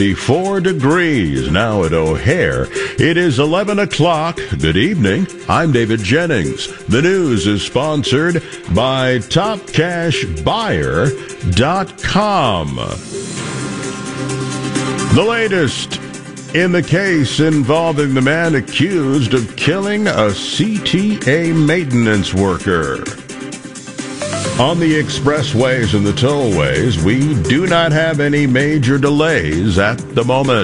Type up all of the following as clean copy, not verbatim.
4 degrees now at O'Hare. It is 11 o'clock. Good evening. I'm David Jennings. The news is sponsored by TopCashBuyer.com. The latest in the case involving the man accused of killing a CTA maintenance worker. On the expressways and the tollways, we do not have any major delays at the moment.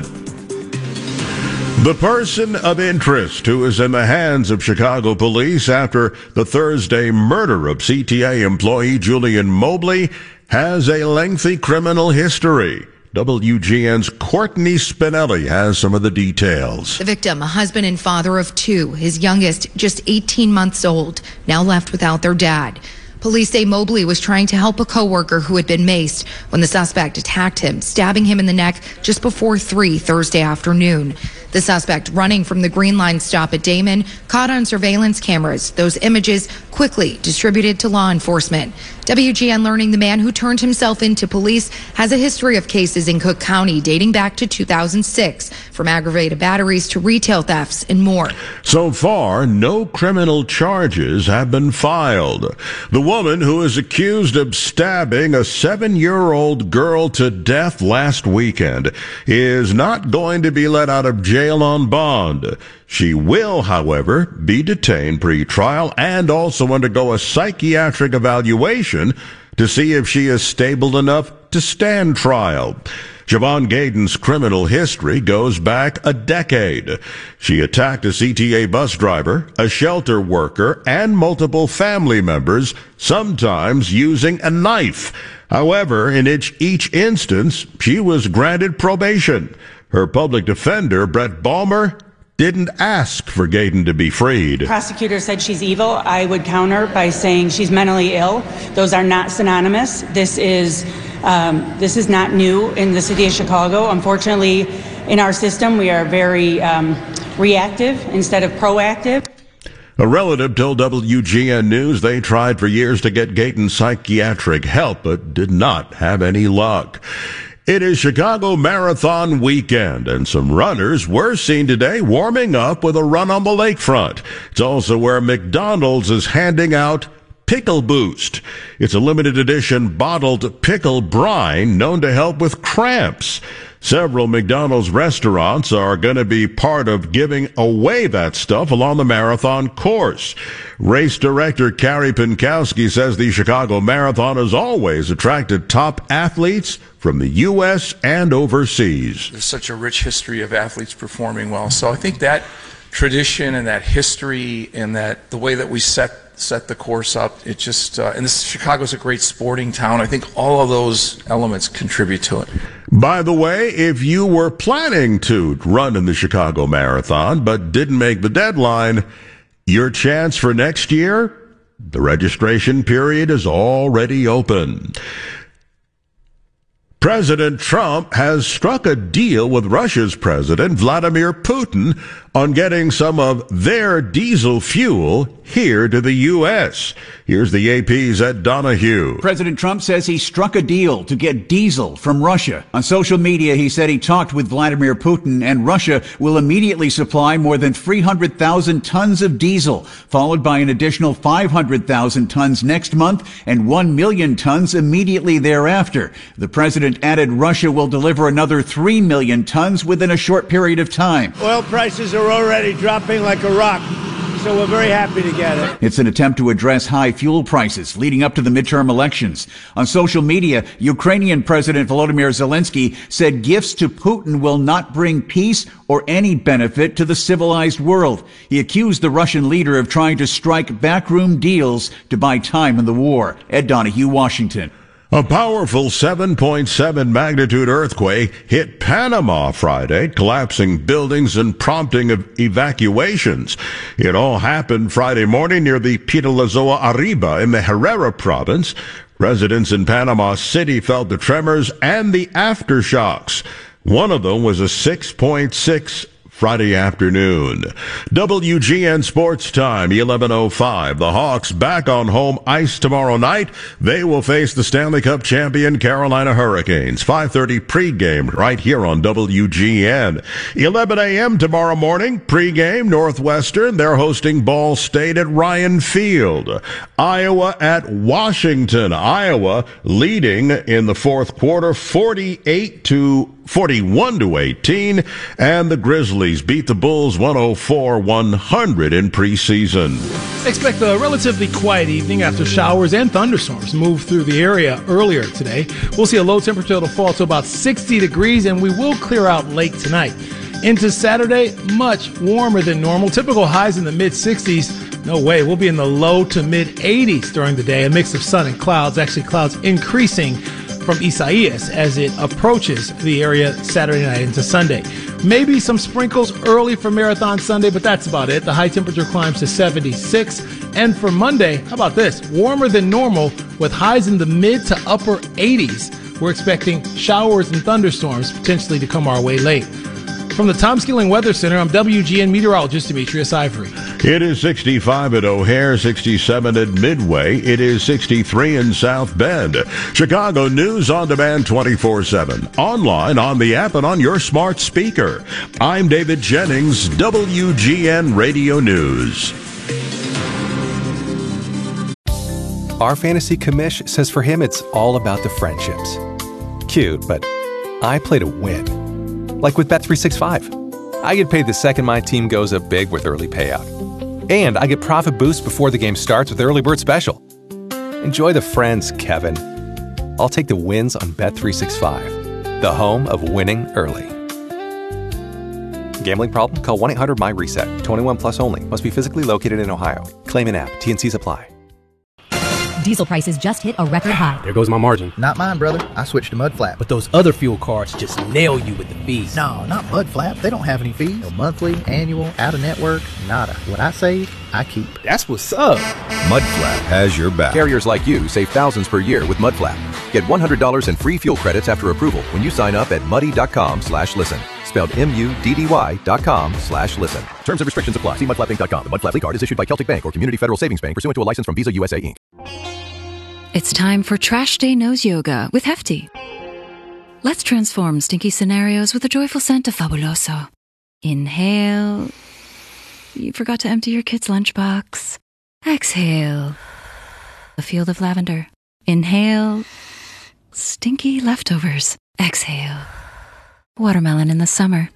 The person of interest who is in the hands of Chicago police after the Thursday murder of CTA employee Julian Mobley has a lengthy criminal history. WGN's Courtney Spinelli has some of the details. The victim, a husband and father of two, his youngest just 18 months old, now left without their dad. Police say Mobley was trying to help a coworker who had been maced when the suspect attacked him, stabbing him in the neck just before 3 Thursday afternoon. The suspect, running from the Green Line stop at Damon, caught on surveillance cameras. Those images quickly distributed to law enforcement. WGN learning the man who turned himself into police has a history of cases in Cook County dating back to 2006, from aggravated batteries to retail thefts and more. So far, no criminal charges have been filed. The woman who is accused of stabbing a 7-year-old girl to death last weekend is not going to be let out of jail on bond. She will, however, be detained pre-trial and also undergo a psychiatric evaluation to see if she is stable enough to stand trial. Javon Gayden's criminal history goes back a decade. She attacked a CTA bus driver, a shelter worker, and multiple family members, sometimes using a knife. However, in each instance, she was granted probation. Her public defender, Brett Balmer, didn't ask for Gayden to be freed. Prosecutor said she's evil. I would counter by saying she's mentally ill. Those are not synonymous. This is not new in the city of Chicago. Unfortunately, in our system, we are very reactive instead of proactive. A relative told WGN News they tried for years to get Gayden psychiatric help, but did not have any luck. It is Chicago Marathon weekend, and some runners were seen today warming up with a run on the lakefront. It's also where McDonald's is handing out Pickle Boost. It's a limited edition bottled pickle brine known to help with cramps. Several McDonald's restaurants are going to be part of giving away that stuff along the marathon course. Race director Carrie Pinkowski says the Chicago Marathon has always attracted top athletes from the U.S. and overseas. There's such a rich history of athletes performing well. So I think that tradition and that history and that the way that we set the course up, it just, and Chicago's a great sporting town. I think all of those elements contribute to it. By the way, if you were planning to run in the Chicago Marathon but didn't make the deadline, your chance for next year, the registration period is already open. President Trump has struck a deal with Russia's President Vladimir Putin on getting some of their diesel fuel here to the U.S. Here's the AP's Ed Donahue. President Trump says he struck a deal to get diesel from Russia. On social media, he said he talked with Vladimir Putin, and Russia will immediately supply more than 300,000 tons of diesel, followed by an additional 500,000 tons next month and 1 million tons immediately thereafter. The president added Russia will deliver another 3 million tons within a short period of time. Oil prices are already dropping like a rock, so we're very happy to get it. It's an attempt to address high fuel prices leading up to the midterm elections. On social media, Ukrainian President Volodymyr Zelensky said gifts to Putin will not bring peace or any benefit to the civilized world. He accused the Russian leader of trying to strike backroom deals to buy time in the war. Ed Donahue, Washington. A powerful 7.7 magnitude earthquake hit Panama Friday, collapsing buildings and prompting evacuations. It all happened Friday morning near the Pitalazoa Arriba in the Herrera province. Residents in Panama City felt the tremors and the aftershocks. One of them was a 6.6 Friday afternoon. WGN Sports Time, 11:05. The Hawks back on home ice tomorrow night. They will face the Stanley Cup champion Carolina Hurricanes. 5:30 pregame right here on WGN. 11 a.m. tomorrow morning, pregame Northwestern. They're hosting Ball State at Ryan Field. Iowa at Washington. Iowa leading in the fourth quarter, 41-18, and the Grizzlies beat the Bulls 104-100 in preseason. Expect a relatively quiet evening after showers and thunderstorms move through the area earlier today. We'll see a low temperature that'll fall to about 60 degrees, and we will clear out late tonight. Into Saturday, much warmer than normal. Typical highs in the mid-60s. No way, we'll be in the low to mid-80s during the day. A mix of sun and clouds, actually clouds increasing from Isaias as it approaches the area Saturday night into Sunday. Maybe some sprinkles early for Marathon Sunday, but that's about it. The high temperature climbs to 76. And for Monday, how about this? Warmer than normal with highs in the mid to upper 80s. We're expecting showers and thunderstorms potentially to come our way late. From the Tom Skilling Weather Center, I'm WGN meteorologist Demetrius Ivory. It is 65 at O'Hare, 67 at Midway. It is 63 in South Bend. Chicago News on Demand 24/7. Online, on the app, and on your smart speaker. I'm David Jennings, WGN Radio News. Our fantasy commish says for him it's all about the friendships. Cute, but I play to win. Like with Bet365. I get paid the second my team goes up big with early payout. And I get profit boost before the game starts with Early Bird Special. Enjoy the friends, Kevin. I'll take the wins on Bet365, the home of winning early. Gambling problem? Call 1-800-MY-RESET. 21 plus only. Must be physically located in Ohio. Claim in app. T&Cs apply. Diesel prices just hit a record high. There goes my margin. Not mine, brother. I switched to Mudflap. But those other fuel cards just nail you with the fees. No, not Mudflap. They don't have any fees. No monthly, annual, out-of-network, nada. What I save, I keep. That's what's up. Mudflap has your back. Carriers like you save thousands per year with Mudflap. Get $100 in free fuel credits after approval when you sign up at muddy.com/listen. Spelled MUDDY.com/listen. Terms and restrictions apply. See mudflapinc.com. The Mudflap card is issued by Celtic Bank or Community Federal Savings Bank pursuant to a license from Visa USA Inc. It's time for Trash Day Nose Yoga with Hefty. Let's transform stinky scenarios with a joyful scent of Fabuloso. Inhale. You forgot to empty your kid's lunchbox. Exhale. A field of lavender. Inhale. Stinky leftovers. Exhale. Watermelon in the summer.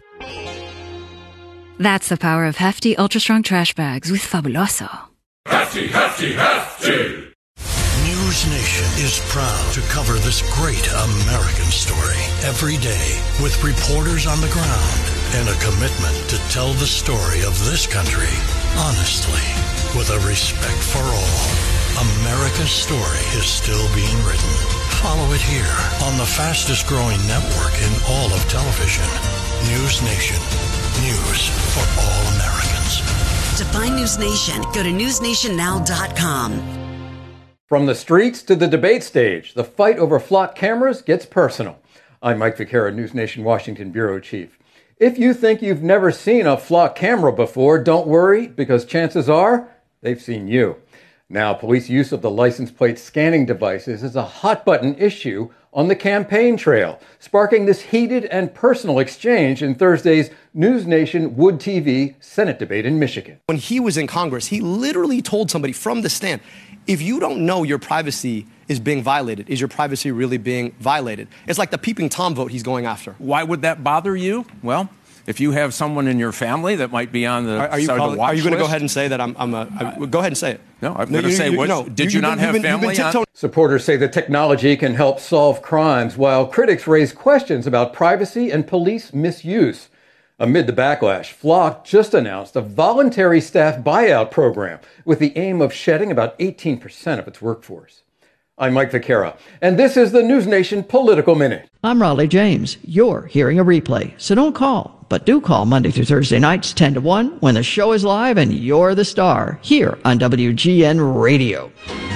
That's the power of Hefty Ultra Strong Trash Bags with Fabuloso. Hefty, Hefty, Hefty! News Nation is proud to cover this great American story every day with reporters on the ground and a commitment to tell the story of this country honestly, with a respect for all. America's story is still being written. Follow it here on the fastest growing network in all of television. News Nation. News for all Americans. To find News Nation, go to newsnationnow.com. From the streets to the debate stage, the fight over flock cameras gets personal. I'm Mike Vaccaro, News Nation Washington Bureau Chief. If you think you've never seen a flock camera before, don't worry, because chances are they've seen you. Now, police use of the license plate scanning devices is a hot-button issue on the campaign trail, sparking this heated and personal exchange in Thursday's News Nation Wood TV Senate debate in Michigan. When he was in Congress, he literally told somebody from the stand, if you don't know your privacy is being violated, is your privacy really being violated? It's like the peeping Tom vote he's going after. Why would that bother you? Well, if you have someone in your family that might be on the are you going to go ahead and say that go ahead and say it? No, I'm going to say, did you not have family on? Supporters say the technology can help solve crimes, while critics raise questions about privacy and police misuse. Amid the backlash, Flock just announced a voluntary staff buyout program with the aim of shedding about 18% of its workforce. I'm Mike Vaccaro, and this is the News Nation Political Minute. I'm Raleigh James. You're hearing a replay, so don't call, but do call Monday through Thursday nights 10 to 1 when the show is live and you're the star here on WGN Radio.